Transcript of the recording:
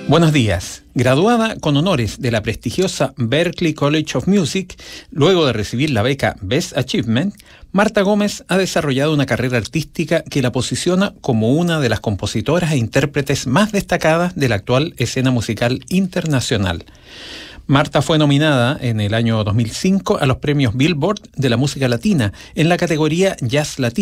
Buenos días. Graduada con honores de la prestigiosa Berklee College of Music, luego de recibir la beca Best Achievement, Marta Gómez ha desarrollado una carrera artística que la posiciona como una de las compositoras e intérpretes más destacadas de la actual escena musical internacional. Marta fue nominada en el año 2005 a los premios Billboard de la música latina en la categoría Jazz Latino.